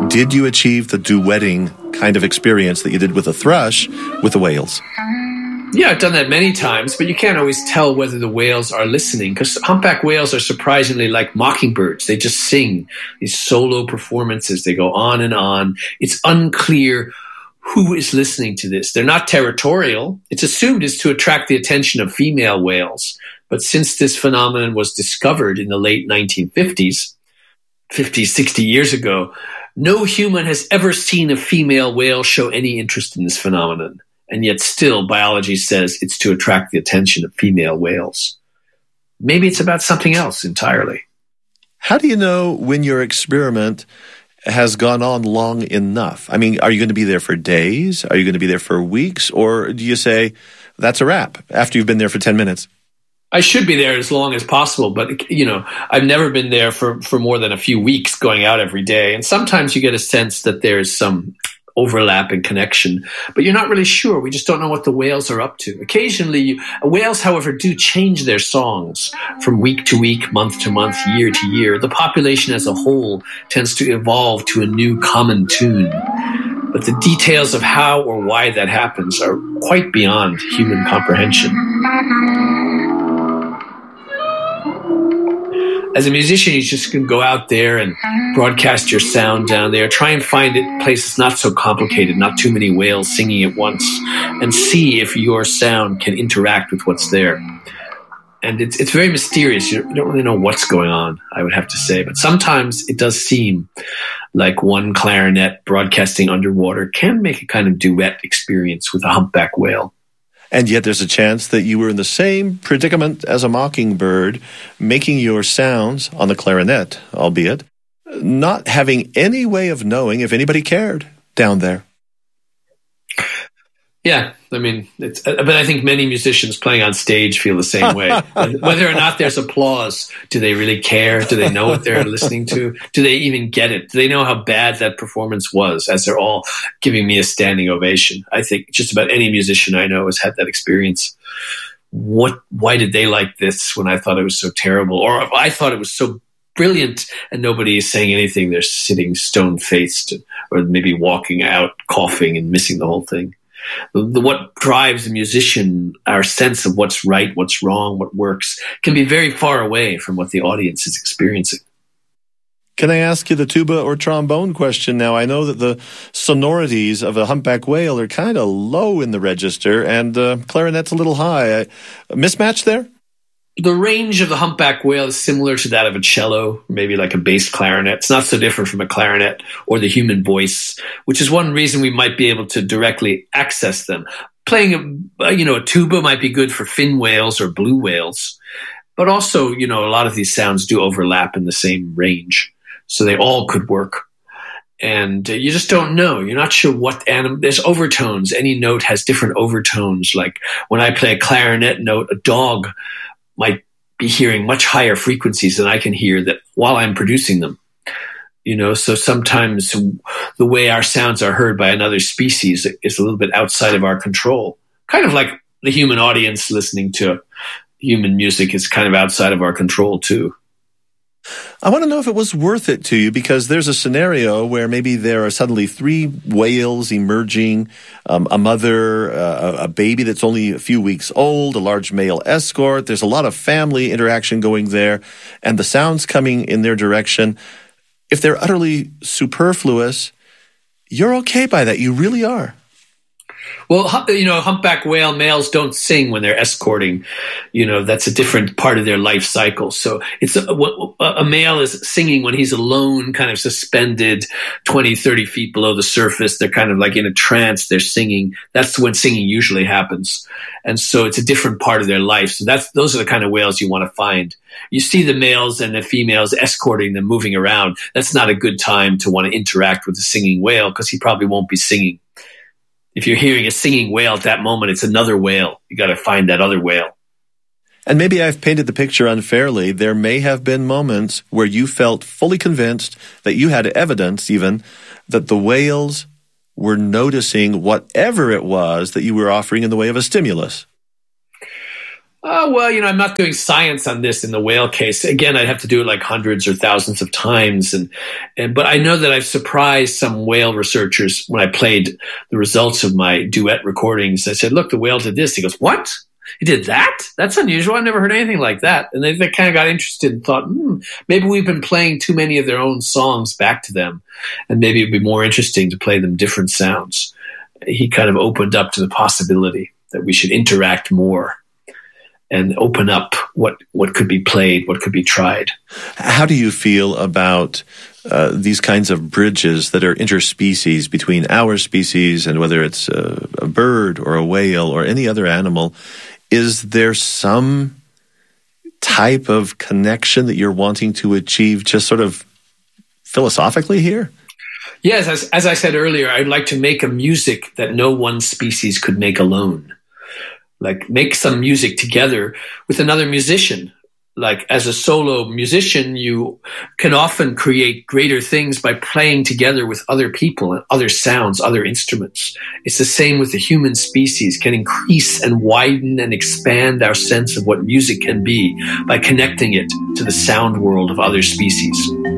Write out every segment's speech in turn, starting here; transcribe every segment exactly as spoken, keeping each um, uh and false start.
did you achieve the duetting kind of experience that you did with the thrush with the whales? Yeah, I've done that many times, but you can't always tell whether the whales are listening, because humpback whales are surprisingly like mockingbirds. They just sing these solo performances. They go on and on. It's unclear who is listening to this. They're not territorial. It's assumed it's to attract the attention of female whales. But since this phenomenon was discovered in the late nineteen fifties, fifty, sixty years ago, no human has ever seen a female whale show any interest in this phenomenon. And yet still, biology says it's to attract the attention of female whales. Maybe it's about something else entirely. How do you know when your experiment has gone on long enough? I mean, are you going to be there for days? Are you going to be there for weeks? Or do you say, that's a wrap after you've been there for ten minutes? I should be there as long as possible, but, you know, I've never been there for, for more than a few weeks going out every day. And sometimes you get a sense that there's some overlap and connection, but you're not really sure. We just don't know what the whales are up to. Occasionally, whales, however, do change their songs from week to week, month to month, year to year. The population as a whole tends to evolve to a new common tune. But the details of how or why that happens are quite beyond human comprehension. As a musician, you just can go out there and broadcast your sound down there. Try and find it places not so complicated, not too many whales singing at once, and see if your sound can interact with what's there. And it's it's very mysterious. You don't really know what's going on, I would have to say. But sometimes it does seem like one clarinet broadcasting underwater can make a kind of duet experience with a humpback whale. And yet there's a chance that you were in the same predicament as a mockingbird, making your sounds on the clarinet, albeit, not having any way of knowing if anybody cared down there. Yeah, I mean, it's, but I think many musicians playing on stage feel the same way. Whether or not there's applause, do they really care? Do they know what they're listening to? Do they even get it? Do they know how bad that performance was, as they're all giving me a standing ovation? I think just about any musician I know has had that experience. What? Why did they like this when I thought it was so terrible? Or I thought it was so brilliant and nobody is saying anything. They're sitting stone-faced or maybe walking out, coughing and missing the whole thing. The, the, what drives a musician, our sense of what's right, what's wrong, what works, can be very far away from what the audience is experiencing. Can I ask you the tuba or trombone question now? I know that the sonorities of a humpback whale are kind of low in the register, and uh, clarinet's a little high. A mismatch there? The range of the humpback whale is similar to that of a cello, maybe like a bass clarinet. It's not so different from a clarinet or the human voice, which is one reason we might be able to directly access them. Playing a, you know, a tuba might be good for fin whales or blue whales, but also, you know, a lot of these sounds do overlap in the same range, so they all could work. And uh, you just don't know. You're not sure what anim- there's overtones. Any note has different overtones. Like when I play a clarinet note, a dog might be hearing much higher frequencies than I can hear that while I'm producing them. You know, so sometimes the way our sounds are heard by another species is a little bit outside of our control. Kind of like the human audience listening to human music is kind of outside of our control too. I want to know if it was worth it to you, because there's a scenario where maybe there are suddenly three whales emerging, um, a mother, uh, a baby that's only a few weeks old, a large male escort. There's a lot of family interaction going there, and the sounds coming in their direction. If they're utterly superfluous, you're okay by that. You really are. Well, you know, humpback whale males don't sing when they're escorting. You know, that's a different part of their life cycle. So it's a, a male is singing when he's alone, kind of suspended twenty, thirty feet below the surface. They're kind of like in a trance. They're singing. That's when singing usually happens. And so it's a different part of their life. So that's, those are the kind of whales you want to find. You see the males and the females escorting them, moving around. That's not a good time to want to interact with the singing whale, because he probably won't be singing. If you're hearing a singing whale at that moment, it's another whale. You got to find that other whale. And maybe I've painted the picture unfairly. There may have been moments where you felt fully convinced that you had evidence even that the whales were noticing whatever it was that you were offering in the way of a stimulus. Oh, well, you know, I'm not doing science on this in the whale case. Again, I'd have to do it like hundreds or thousands of times. And, and, but I know that I've surprised some whale researchers when I played the results of my duet recordings. I said, look, the whale did this. He goes, what? He did that? That's unusual. I've never heard anything like that. And they, they kind of got interested and thought, hmm, maybe we've been playing too many of their own songs back to them. And maybe it'd be more interesting to play them different sounds. He kind of opened up to the possibility that we should interact more and open up what, what could be played, what could be tried. How do you feel about uh, these kinds of bridges that are interspecies between our species and whether it's a, a bird or a whale or any other animal? Is there some type of connection that you're wanting to achieve just sort of philosophically here? Yes, as, as I said earlier, I'd like to make a music that no one species could make alone. Like make some music together with another musician. Like as a solo musician, you can often create greater things by playing together with other people and other sounds, other instruments. It's the same with the human species, can increase and widen and expand our sense of what music can be by connecting it to the sound world of other species.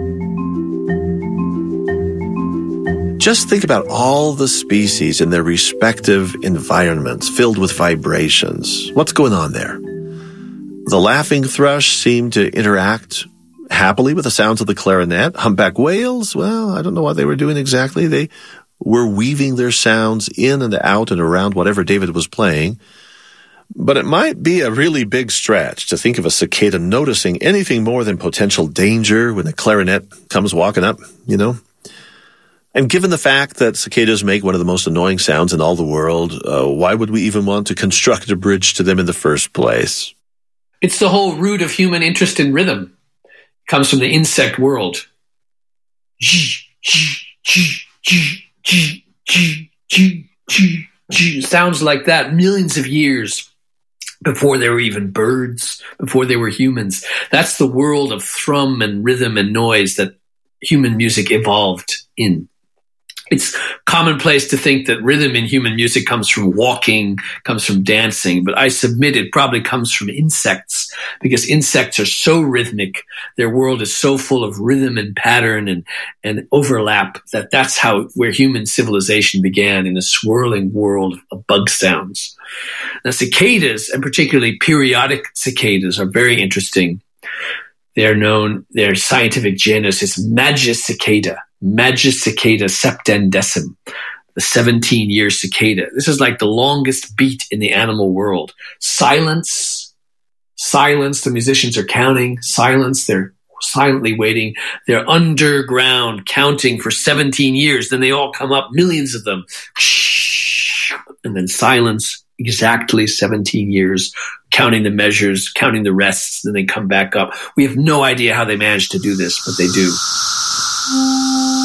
Just think about all the species in their respective environments filled with vibrations. What's going on there? The laughing thrush seemed to interact happily with the sounds of the clarinet. Humpback whales, well, I don't know what they were doing exactly. They were weaving their sounds in and out and around whatever David was playing. But it might be a really big stretch to think of a cicada noticing anything more than potential danger when the clarinet comes walking up, you know? And given the fact that cicadas make one of the most annoying sounds in all the world, uh, why would we even want to construct a bridge to them in the first place? It's the whole root of human interest in rhythm. It comes from the insect world. Sounds like that millions of years before there were even birds, before there were humans. That's the world of thrum and rhythm and noise that human music evolved in. It's commonplace to think that rhythm in human music comes from walking, comes from dancing, but I submit it probably comes from insects because insects are so rhythmic. Their world is so full of rhythm and pattern and, and overlap that that's how where human civilization began, in a swirling world of bug sounds. Now, cicadas, and particularly periodic cicadas, are very interesting. They're known, their scientific genus is Magicicada. Magicicada septendecim, the seventeen-year cicada. This is like the longest beat in the animal world. Silence, silence, the musicians are counting. Silence, they're silently waiting. They're underground counting for seventeen years. Then they all come up, millions of them. And then silence, exactly seventeen years, counting the measures, counting the rests, then they come back up. We have no idea how they managed to do this, but they do.